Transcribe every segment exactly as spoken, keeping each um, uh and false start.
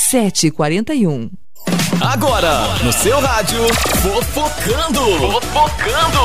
sete e quarenta e um. Agora, no seu rádio, Fofocando. Fofocando.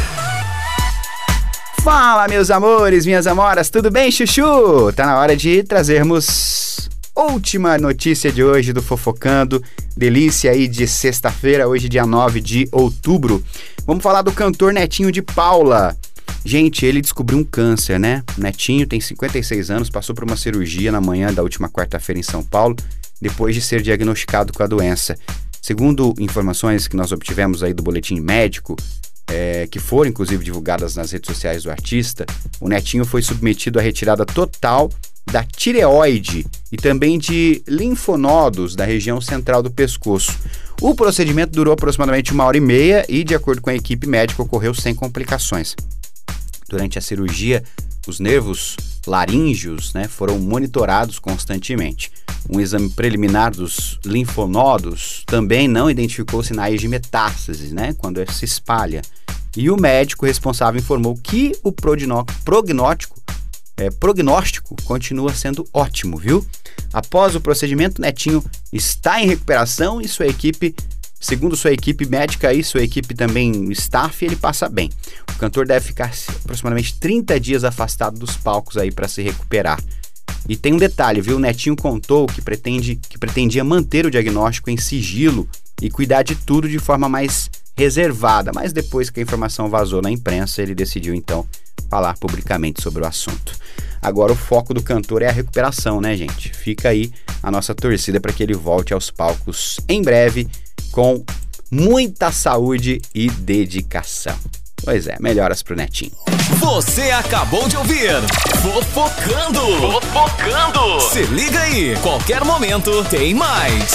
Fala, meus amores, minhas amoras, tudo bem, chuchu? Tá na hora de trazermos última notícia de hoje do Fofocando. Delícia aí de sexta-feira, hoje dia nove de outubro. Vamos falar do cantor Netinho de Paula. Gente, ele descobriu um câncer, né? Netinho tem cinquenta e seis anos, passou por uma cirurgia na manhã da última quarta-feira em São Paulo, depois de ser diagnosticado com a doença. Segundo informações que nós obtivemos aí do boletim médico, é, que foram inclusive divulgadas nas redes sociais do artista, o Netinho foi submetido à retirada total da tireoide e também de linfonodos da região central do pescoço. O procedimento durou aproximadamente uma hora e meia e, de acordo com a equipe médica, ocorreu sem complicações. Durante a cirurgia, os nervos laríngeos, né, foram monitorados constantemente. Um exame preliminar dos linfonodos também não identificou sinais de metástase, né, quando se espalha. E o médico responsável informou que o prognóstico, é, prognóstico continua sendo ótimo, viu? Após o procedimento, Netinho está em recuperação e sua equipe, segundo sua equipe médica e sua equipe também staff, ele passa bem. O cantor deve ficar aproximadamente trinta dias afastado dos palcos aí para se recuperar. E tem um detalhe, viu? O Netinho contou que, pretende, que pretendia manter o diagnóstico em sigilo e cuidar de tudo de forma mais reservada, mas depois que a informação vazou na imprensa, ele decidiu então falar publicamente sobre o assunto. Agora o foco do cantor é a recuperação, né, gente? Fica aí a nossa torcida para que ele volte aos palcos em breve com muita saúde e dedicação. Pois é, melhoras pro Netinho. Você acabou de ouvir Fofocando. Fofocando. Se liga aí, qualquer momento tem mais.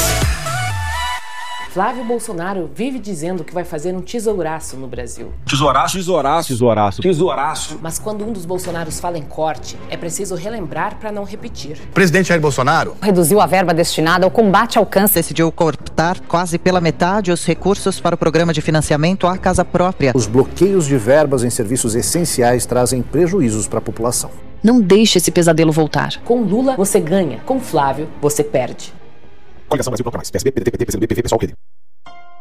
Flávio Bolsonaro vive dizendo que vai fazer um tesouraço no Brasil. Tesouraço? Tesouraço. Tesouraço. Tesouraço. Mas quando um dos Bolsonaros fala em corte, é preciso relembrar para não repetir. O presidente Jair Bolsonaro reduziu a verba destinada ao combate ao câncer. Decidiu cortar quase pela metade os recursos para o programa de financiamento à casa própria. Os bloqueios de verbas em serviços essenciais trazem prejuízos para a população. Não deixe esse pesadelo voltar. Com Lula, você ganha. Com Flávio, você perde. Coligação Brasil Bloco Mais, P S B, P D T, P T, P C do B, P V, Pessoal, Rede.